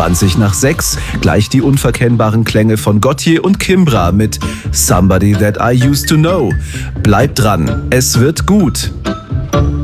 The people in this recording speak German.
20 nach 6, gleich die unverkennbaren Klänge von Gotye und Kimbra mit Somebody That I Used to Know. Bleibt dran, es wird gut.